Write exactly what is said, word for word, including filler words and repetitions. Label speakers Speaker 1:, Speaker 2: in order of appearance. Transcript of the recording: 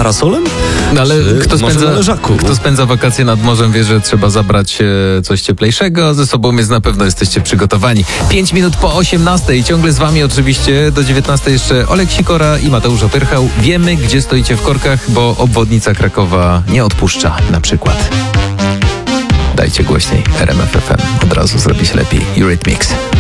Speaker 1: parasolem?
Speaker 2: No ale kto spędza,
Speaker 1: leżaku?
Speaker 2: kto spędza wakacje nad morzem, wie, że trzeba zabrać e, coś cieplejszego, a ze sobą jest na pewno jesteście przygotowani. Pięć minut po osiemnastej. Ciągle z wami oczywiście do dziewiętnastej jeszcze Olek Sikora i Mateusz Opyrchał. Wiemy, gdzie stoicie w korkach, bo obwodnica Krakowa nie odpuszcza na przykład. Dajcie głośniej R M F F M. Od razu zrobi się lepiej. Eurythmics.